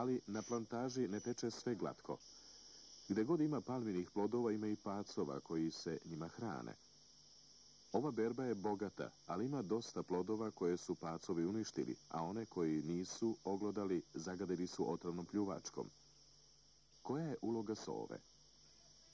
ali na plantaži ne teče sve glatko. Gde god ima palminih plodova, ima i pacova koji se njima hrane. Ova berba je bogata, ali ima dosta plodova koje su pacovi uništili, a one koji nisu oglodali zagadili su otrovnom pljuvačkom. Koja je uloga sove?